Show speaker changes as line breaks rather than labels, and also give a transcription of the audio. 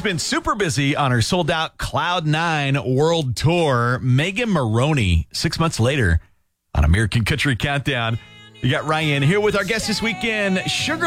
been super busy on her sold-out Cloud 9 World Tour. Megan Moroney, 6 months later on American Country Countdown. You got Ryan here with our guest this weekend, Sugar